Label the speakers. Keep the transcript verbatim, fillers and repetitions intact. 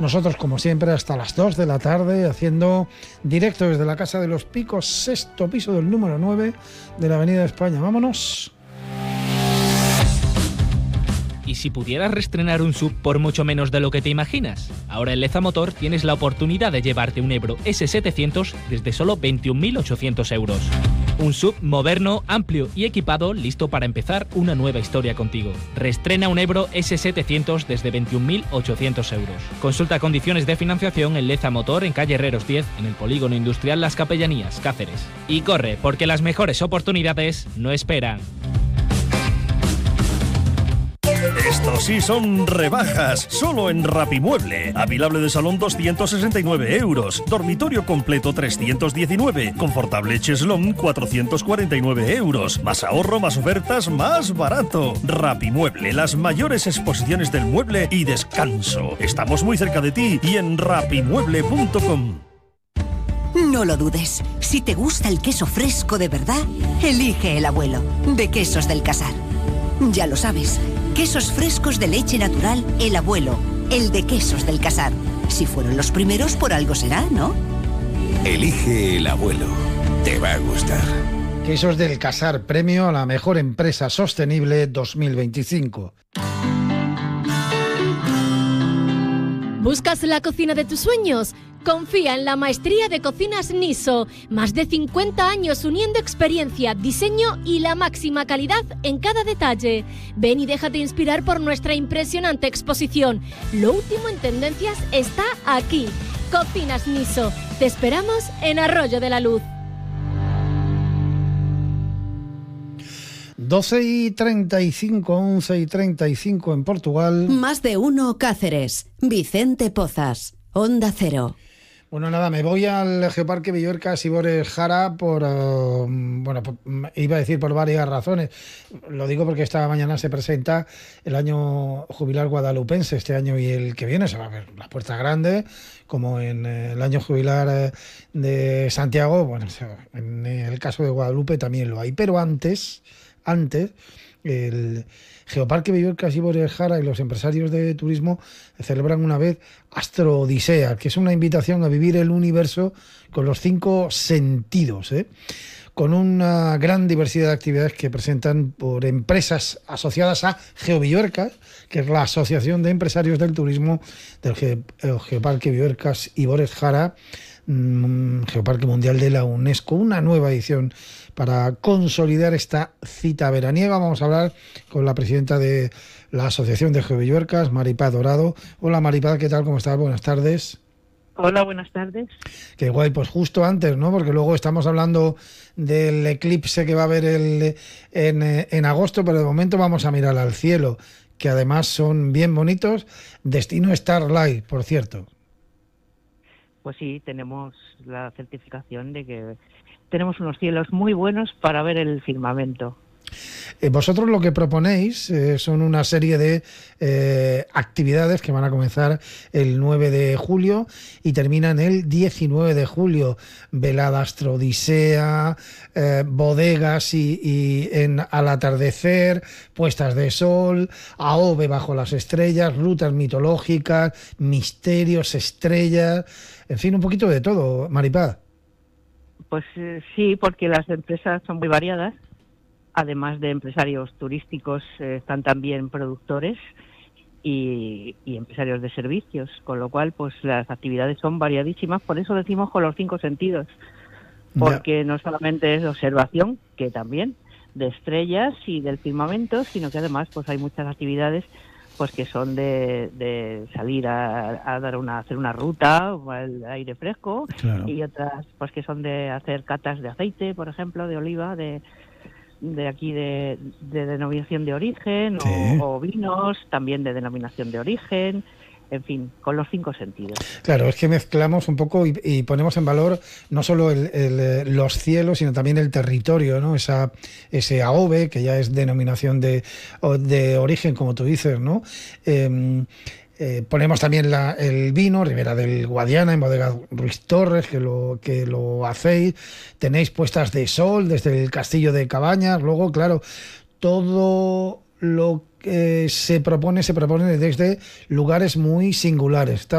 Speaker 1: Nosotros, como siempre, hasta las dos de la tarde, haciendo directo desde la Casa de los Picos, sexto piso del número nueve de la Avenida de España. ¡Vámonos!
Speaker 2: ¿Y si pudieras reestrenar un S U V por mucho menos de lo que te imaginas? Ahora en Leza Motor tienes la oportunidad de llevarte un Ebro ese setecientos desde solo veintiún mil ochocientos euros. Un S U V moderno, amplio y equipado, listo para empezar una nueva historia contigo. Reestrena un Ebro ese setecientos desde veintiún mil ochocientos euros. Consulta condiciones de financiación en Leza Motor, en calle Herreros diez, en el Polígono Industrial Las Capellanías, Cáceres. Y corre, porque las mejores oportunidades no esperan.
Speaker 3: Estos sí son rebajas, solo en Rapimueble. Avilable de salón doscientos sesenta y nueve euros, dormitorio completo trescientos diecinueve, confortable cheslón cuatrocientos cuarenta y nueve euros. Más ahorro, más ofertas, más barato. Rapimueble, las mayores exposiciones del mueble y descanso. Estamos muy cerca de ti y en rapimueble punto com.
Speaker 4: No lo dudes, si te gusta el queso fresco de verdad, elige El Abuelo, de Quesos del Casar. Ya lo sabes, quesos frescos de leche natural, El Abuelo, el de Quesos del Casar. Si fueron los primeros, por algo será, ¿no?
Speaker 5: Elige El Abuelo, te va a gustar.
Speaker 1: Quesos del Casar, premio a la mejor empresa sostenible dos mil veinticinco.
Speaker 6: ¿Buscas la cocina de tus sueños? Confía en la maestría de cocinas Niso. Más de cincuenta años uniendo experiencia, diseño y la máxima calidad en cada detalle. Ven y déjate inspirar por nuestra impresionante exposición. Lo último en tendencias está aquí. Cocinas Niso. Te esperamos en Arroyo de la Luz.
Speaker 1: doce y treinta y cinco, once y treinta y cinco en Portugal.
Speaker 4: Más de uno Cáceres. Vicente Pozas. Onda Cero.
Speaker 1: Bueno, nada, me voy al Geoparque Villuercas Ibores Jara por, uh, bueno, por, iba a decir por varias razones. Lo digo porque esta mañana se presenta el año jubilar guadalupense, este año y el que viene. Se va a ver la puerta grande, como en el año jubilar de Santiago. Bueno, en el caso de Guadalupe también lo hay. Pero antes, antes, el Geoparque Villuercas Ibores Jara y los empresarios de turismo celebran una vez Astro Odisea, que es una invitación a vivir el universo con los cinco sentidos, ¿eh? Con una gran diversidad de actividades que presentan por empresas asociadas a GeoVilluercas, que es la Asociación de Empresarios del Turismo del Ge- Geoparque Villuercas Ibores Jara, mmm, Geoparque Mundial de la UNESCO, una nueva edición para consolidar esta cita veraniega. Vamos a hablar con la presidenta de la Asociación de GeoVilluercas, Maripaz Dorado. Hola Maripaz, ¿qué tal? ¿Cómo estás? Buenas tardes.
Speaker 7: Hola, buenas tardes.
Speaker 1: Qué guay, pues justo antes, ¿no? Porque luego estamos hablando del eclipse que va a haber el, en, en agosto, pero de momento vamos a mirar al cielo, que además son bien bonitos. Destino Starlight, por cierto.
Speaker 7: Pues sí, tenemos la certificación de que tenemos unos cielos muy buenos para ver el firmamento.
Speaker 1: Eh, vosotros lo que proponéis eh, son una serie de eh, actividades que van a comenzar el nueve de julio y terminan el diecinueve de julio. Velada Astrodisea, eh, bodegas y, y en, al atardecer, puestas de sol, AOVE bajo las estrellas, rutas mitológicas, misterios, estrellas, en fin, un poquito de todo, Maripaz.
Speaker 7: Pues eh, sí, porque las empresas son muy variadas. Además de empresarios turísticos, eh, están también productores y, y empresarios de servicios, con lo cual pues las actividades son variadísimas. Por eso decimos con los cinco sentidos, porque ya. No solamente es observación, que también, de estrellas y del firmamento, sino que además pues hay muchas actividades pues que son de, de salir a, a dar una hacer una ruta al aire fresco, claro. Y otras pues que son de hacer catas de aceite, por ejemplo, de oliva, de de aquí de, de denominación de origen, sí. o, o vinos también de denominación de origen, en fin, con los cinco sentidos.
Speaker 1: Claro, es que mezclamos un poco y, y ponemos en valor no solo el, el, los cielos, sino también el territorio, ¿no? Esa, ese AOVE, que ya es denominación de, de origen, como tú dices, ¿no? Eh, Eh, ponemos también la, el vino, Ribera del Guadiana, en Bodega Ruiz Torres, que lo, que lo hacéis. Tenéis puestas de sol desde el Castillo de Cabañas. Luego, claro, todo lo que se propone, se propone desde lugares muy singulares. Está